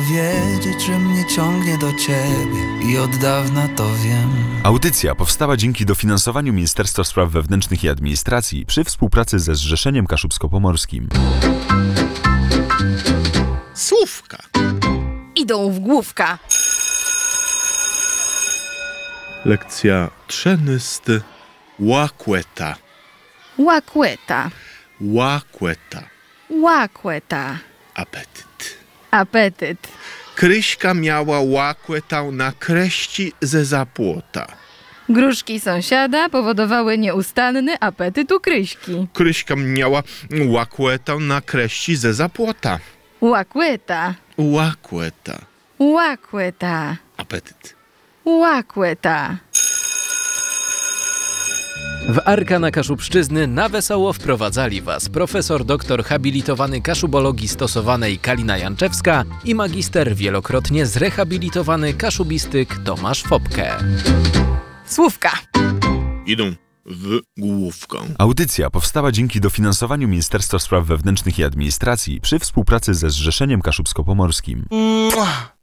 wiedzieć, że mnie ciągnie do ciebie i od dawna to wiem. Audycja powstała dzięki dofinansowaniu Ministerstwa Spraw Wewnętrznych i Administracji przy współpracy ze Zrzeszeniem Kaszubsko-Pomorskim. Słówka. Idą w główka. Lekcja trzynysty. Łakłeta. Łakłeta. Łakłeta. Łakłeta. Apetyt. Apetyt. Kryśka miała łakłetał na kreści ze zapłota. Gruszki sąsiada powodowały nieustanny apetyt u Kryśki. Kryśka miała łakłetał na kreści ze zapłota. Łakłeta. Łakłeta. Łakłeta. Apetyt. Łakłeta. W Arkana Kaszubszczyzny na wesoło wprowadzali Was profesor doktor habilitowany kaszubologii stosowanej Kalina Janczewska i magister wielokrotnie zrehabilitowany kaszubistyk Tomasz Fopke. Słówka. Idą w główkę. Audycja powstała dzięki dofinansowaniu Ministerstwa Spraw Wewnętrznych i Administracji przy współpracy ze Zrzeszeniem Kaszubsko-Pomorskim.